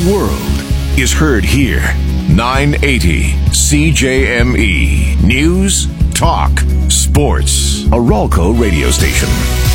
world is heard here. 980 CJME. News, talk, sports. A Ralco radio station.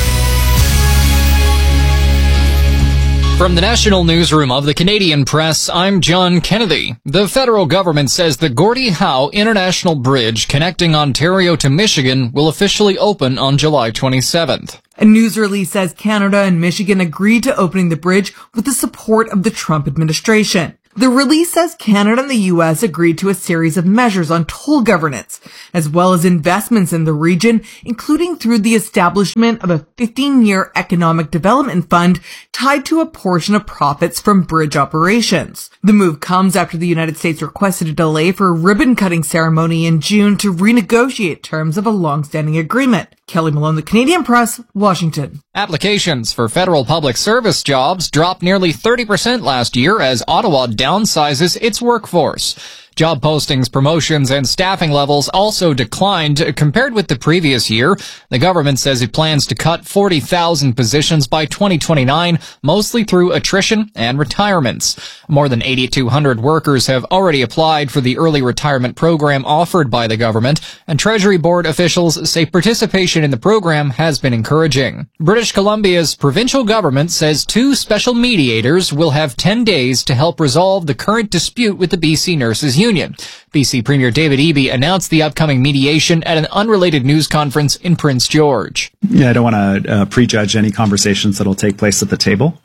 From the National Newsroom of the Canadian Press, I'm John Kennedy. The federal government says the Gordie Howe International Bridge connecting Ontario to Michigan will officially open on July 27th. A news release says Canada and Michigan agreed to opening the bridge with the support of the Trump administration. The release says Canada and the U.S. agreed to a series of measures on toll governance, as well as investments in the region, including through the establishment of a 15-year economic development fund tied to a portion of profits from bridge operations. The move comes after the United States requested a delay for a ribbon-cutting ceremony in June to renegotiate terms of a long-standing agreement. Kelly Malone, The Canadian Press, Washington. Applications for federal public service jobs dropped nearly 30% last year as Ottawa downsizes its workforce. Job postings, promotions, and staffing levels also declined compared with the previous year. The government says it plans to cut 40,000 positions by 2029, mostly through attrition and retirements. More than 8,200 workers have already applied for the early retirement program offered by the government, and Treasury Board officials say participation in the program has been encouraging. British Columbia's provincial government says 2 special mediators will have 10 days to help resolve the current dispute with the BC Nurses Union. BC Premier David Eby announced the upcoming mediation at an unrelated news conference in Prince George. Yeah, I don't want to prejudge any conversations that will take place at the table.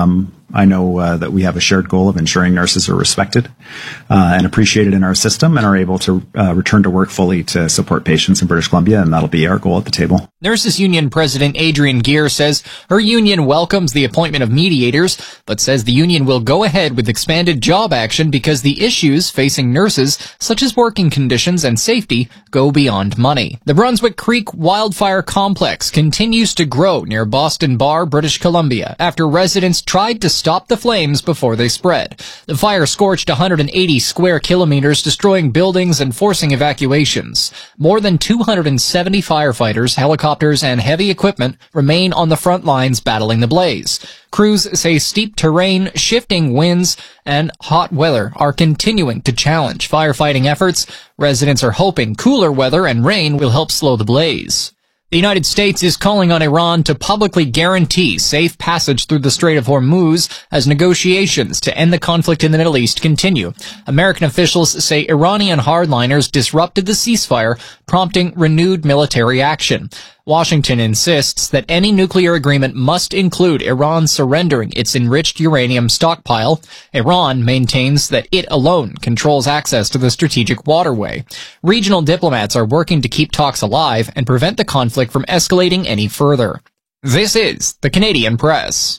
I know that we have a shared goal of ensuring nurses are respected and appreciated in our system and are able to return to work fully to support patients in British Columbia, and that'll be our goal at the table. Nurses Union President Adrienne Geer says her union welcomes the appointment of mediators, but says the union will go ahead with expanded job action because the issues facing nurses, such as working conditions and safety, go beyond money. The Brunswick Creek Wildfire Complex continues to grow near Boston Bar, British Columbia, after residents tried to stop the flames before they spread. The fire scorched 180 square kilometers, destroying buildings and forcing evacuations. More than 270 firefighters, helicopters, and heavy equipment remain on the front lines battling the blaze. Crews say steep terrain, shifting winds, and hot weather are continuing to challenge firefighting efforts. Residents are hoping cooler weather and rain will help slow the blaze. The United States is calling on Iran to publicly guarantee safe passage through the Strait of Hormuz as negotiations to end the conflict in the Middle East continue. American officials say Iranian hardliners disrupted the ceasefire, prompting renewed military action. Washington insists that any nuclear agreement must include Iran surrendering its enriched uranium stockpile. Iran maintains that it alone controls access to the strategic waterway. Regional diplomats are working to keep talks alive and prevent the conflict from escalating any further. This is the Canadian Press.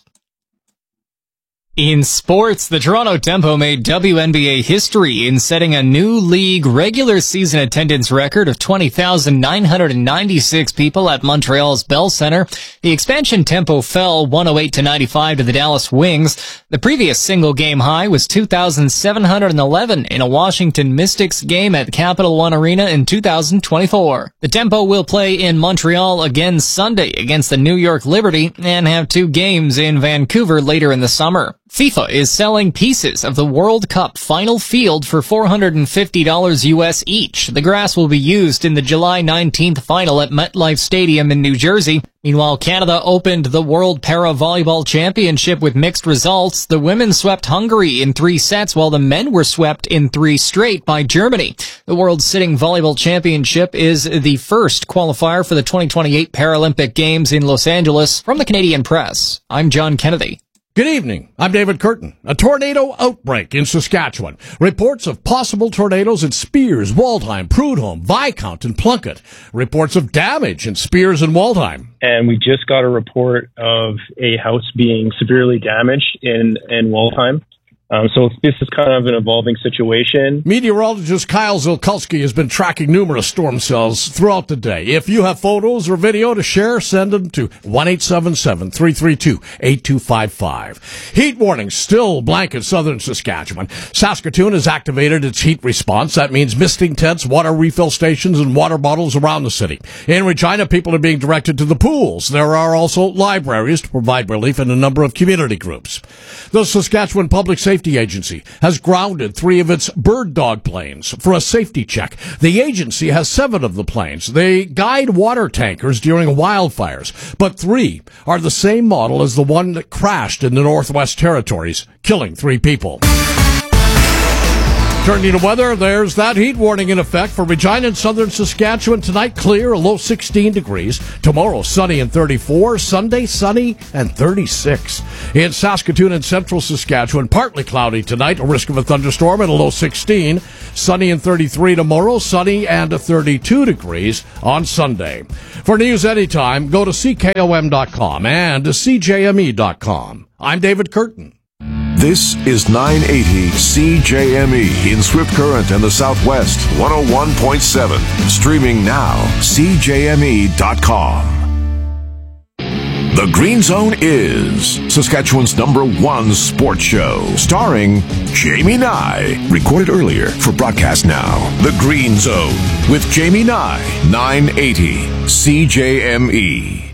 In sports, the Toronto Tempo made WNBA history in setting a new league regular season attendance record of 20,996 people at Montreal's Bell Centre. The expansion Tempo fell 108-95 to the Dallas Wings. The previous single game high was 2,711 in a Washington Mystics game at Capital One Arena in 2024. The Tempo will play in Montreal again Sunday against the New York Liberty and have 2 games in Vancouver later in the summer. FIFA is selling pieces of the World Cup final field for $450 US each. The grass will be used in the July 19th final at MetLife Stadium in New Jersey. Meanwhile, Canada opened the World Para Volleyball Championship with mixed results. The women swept Hungary in 3 sets, while the men were swept in 3 straight by Germany. The World Sitting Volleyball Championship is the first qualifier for the 2028 Paralympic Games in Los Angeles. From the Canadian Press, I'm John Kennedy. Good evening. I'm David Curtin. A tornado outbreak in Saskatchewan. Reports of possible tornadoes in Spears, Waldheim, Prudhomme, Viscount, and Plunkett. Reports of damage in Spears and Waldheim. And we just got a report of a house being severely damaged in Waldheim. So this is kind of an evolving situation. Meteorologist Kyle Zilkulski has been tracking numerous storm cells throughout the day. If you have photos or video to share, send them to 1-877-332-8255. Heat warning still blanket southern Saskatchewan. Saskatoon has activated its heat response. That means misting tents, water refill stations, and water bottles around the city. In Regina, people are being directed to the pools. There are also libraries to provide relief in a number of community groups. The Saskatchewan Public Safety Safety Agency has grounded 3 of its Bird Dog planes for a safety check. The agency has 7 of the planes. They guide water tankers during wildfires, but 3 are the same model as the one that crashed in the Northwest Territories, killing 3 people. Turning to weather, there's that heat warning in effect for Regina and southern Saskatchewan. Tonight, clear, a low 16 degrees. Tomorrow, sunny and 34. Sunday, sunny and 36. In Saskatoon and central Saskatchewan, partly cloudy tonight, a risk of a thunderstorm at a low 16. Sunny and 33 tomorrow, sunny and 32 degrees on Sunday. For news anytime, go to CKOM.com and CJME.com. I'm David Curtin. This is 980 CJME in Swift Current and the Southwest, 101.7. Streaming now, CJME.com. The Green Zone is Saskatchewan's #1 sports show, starring Jamie Nye. Recorded earlier for broadcast now. The Green Zone with Jamie Nye, 980 CJME.